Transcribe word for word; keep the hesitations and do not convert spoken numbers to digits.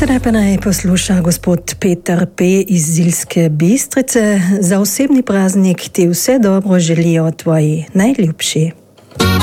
Sedaj pa naj posluša gospod Peter P. iz Ziljske Bistrice. Za osebni praznik ti vse dobro želijo tvoji najljubši.